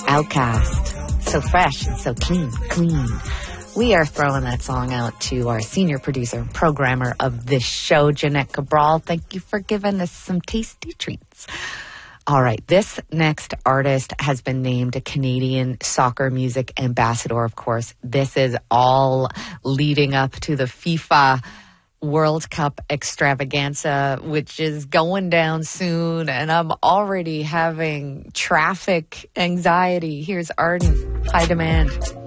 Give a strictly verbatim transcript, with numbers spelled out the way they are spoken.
Outcast. So fresh and so clean, clean. We are throwing that song out to our senior producer and programmer of this show, Jeanette Cabral. Thank you for giving us some tasty treats. All right, this next artist has been named a Canadian soccer music ambassador, of course. This is all leading up to the FIFA World Cup extravaganza, which is going down soon, and I'm already having traffic anxiety. Here's Arden, High Demand.